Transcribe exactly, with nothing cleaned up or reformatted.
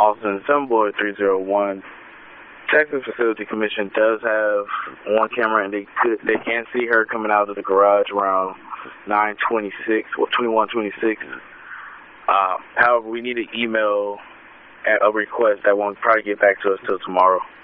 Austin Sunboy three zero one. Texas Facility Commission does have one camera, and they could they can see her coming out of the garage around nine twenty-six or twenty-one twenty-six. Uh, however, we need an email at a request that won't probably get back to us till tomorrow.